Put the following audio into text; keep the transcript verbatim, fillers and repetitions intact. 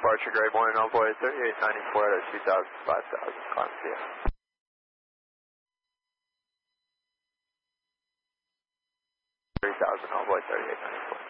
Departure grade morning envoy thirty-eight ninety-four out of two thousand, five thousand, Concia. three thousand, envoy thirty-eight ninety-four.